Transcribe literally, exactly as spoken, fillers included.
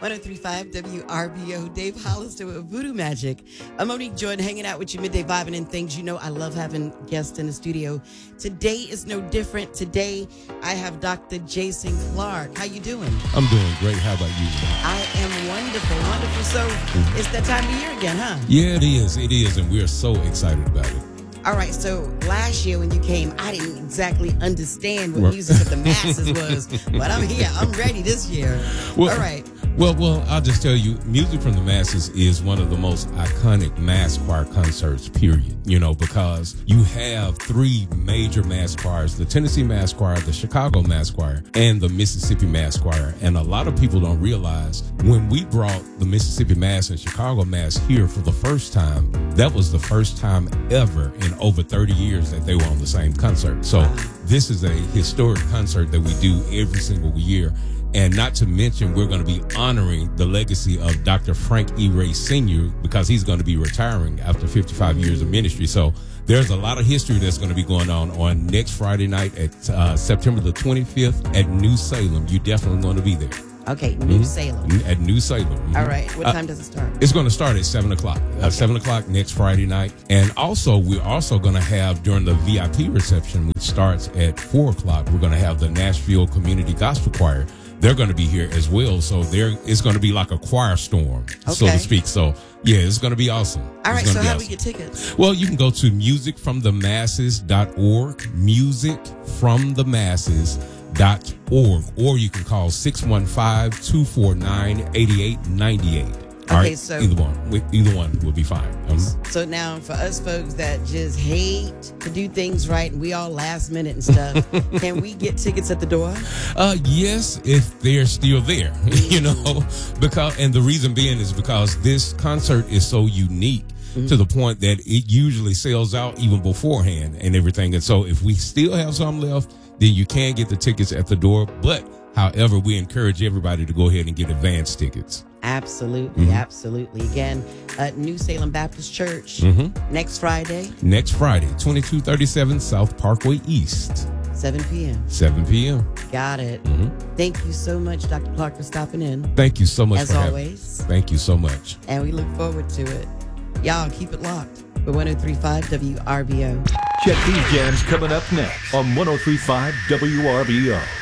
one oh three point five W R B O. Dave Hollister with Voodoo Magic. I'm Monique Jordan, hanging out with you, midday vibing and things. You know I love having guests in the studio. Today is no different. Today I have Doctor Jason Clark. How you doing? I'm doing great. How about you? I am wonderful, wonderful. So it's that time of year again, huh? Yeah, it is. It is, and we're so excited about it. All right, so last year when you came, I didn't exactly understand what music of the masses was, but I'm here. I'm ready this year. Well, All right. Well, well, I'll just tell you, Music from the Masses is one of the most iconic mass choir concerts, period. You know, because you have three major mass choirs, the Tennessee Mass Choir, the Chicago Mass Choir, and the Mississippi Mass Choir. And a lot of people don't realize when we brought the Mississippi Mass and Chicago Mass here for the first time, that was the first time ever in over thirty years that they were on the same concert. So this is a historic concert that we do every single year. And not to mention, we're going to be honoring the legacy of Doctor Frank E. Ray Senior because he's going to be retiring after fifty-five years of ministry. So there's a lot of history that's going to be going on on next Friday night at uh, September the twenty-fifth at New Salem. You're definitely going to be there. Okay, New mm-hmm. Salem. At New Salem. Mm-hmm. All right. What time uh, does it start? It's going to start at seven o'clock. Uh, okay. seven o'clock next Friday night. And also, we're also going to have, during the V I P reception, which starts at four o'clock, we're going to have the Nashville Community Gospel Choir. They're going to be here as well. So there, it's going to be like a choir storm, okay. so to speak. So, yeah, it's going to be awesome. All right, so how awesome. do we get tickets? Well, you can go to music from the masses dot org, music from the masses dot org, or you can call six one five, two four nine, eight eight nine eight. All okay, right? so either one, either one will be fine. Um, so now, for us folks that just hate to do things right, and we all last minute and stuff, can we get tickets at the door? Uh, yes, if they're still there, you know, because and the reason being is because this concert is so unique. Mm-hmm. To the point that it usually sells out even beforehand and everything. And so if we still have some left, then you can get the tickets at the door. But however, we encourage everybody to go ahead and get advance tickets. Absolutely, mm-hmm. absolutely. Again, at New Salem Baptist Church, mm-hmm. next Friday. Next Friday, twenty-two thirty-seven South Parkway East. seven p.m. seven p.m. Got it. Mm-hmm. Thank you so much, Doctor Clark, for stopping in. Thank you so much As for always. having me. Thank you so much. And we look forward to it. Y'all keep it locked with one oh three point five W R B O. Check these jams coming up next on one oh three point five W R B O.